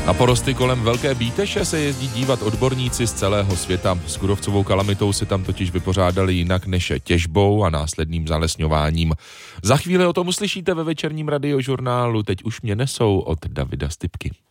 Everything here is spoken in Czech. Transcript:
Na porosty kolem Velké Bíteše se jezdí dívat odborníci z celého světa. S kůrovcovou kalamitou se tam totiž vypořádali jinak než těžbou a následným zalesňováním. Za chvíli o tom uslyšíte ve večerním radiožurnálu. Teď už mě nesou od Davida Stypky.